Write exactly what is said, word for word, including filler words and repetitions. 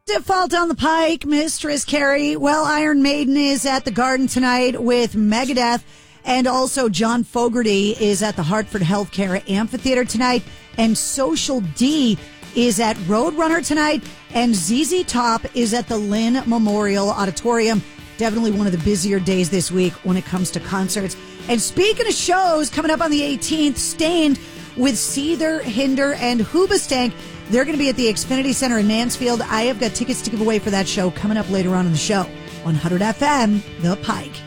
Default on the Pike, Mistress Carrie. Well, Iron Maiden is at the Garden tonight with Megadeth, and also John Fogerty is at the Hartford Healthcare Amphitheater tonight, and Social D is at Roadrunner tonight, and Z Z Top is at the Lynn Memorial Auditorium. Definitely one of the busier days this week when it comes to concerts. And speaking of shows, coming up on the eighteenth, Stained with Seether, Hinder, and Hoobastank. They're going to be at the Xfinity Center in Mansfield. I have got tickets to give away for that show coming up later on in the show. one hundred F M, The Pike.